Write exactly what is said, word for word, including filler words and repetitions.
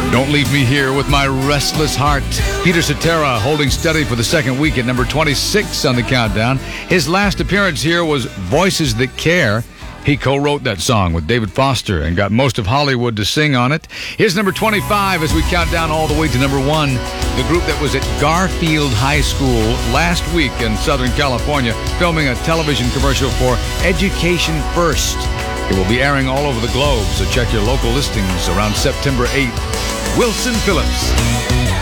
Don't Leave Me Here with My Restless Heart. Peter Cetera holding steady for the second week at number twenty-six on the countdown. His last appearance here was Voices That Care. He co-wrote that song with David Foster and got most of Hollywood to sing on it. Here's number twenty-five as we count down all the way to number one. The group that was at Garfield High School last week in Southern California filming a television commercial for Education First. It will be airing all over the globe, so check your local listings around September eighth. Wilson Phillips.